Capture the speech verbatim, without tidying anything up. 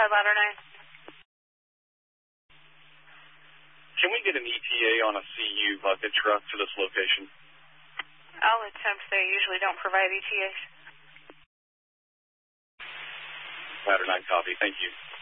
five ladder nine. Can we get an E T A on a C U bucket truck to this location? I'll attempt. They usually don't provide E T As. Ladder nine copy. Thank you.